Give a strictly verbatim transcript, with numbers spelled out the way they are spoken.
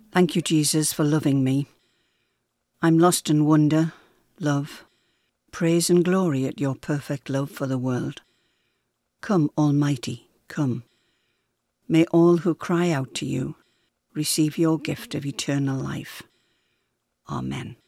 Thank you, Jesus, for loving me. I'm lost in wonder, love, praise and glory at your perfect love for the world. Come, Almighty, come. May all who cry out to you receive your gift of eternal life. Amen.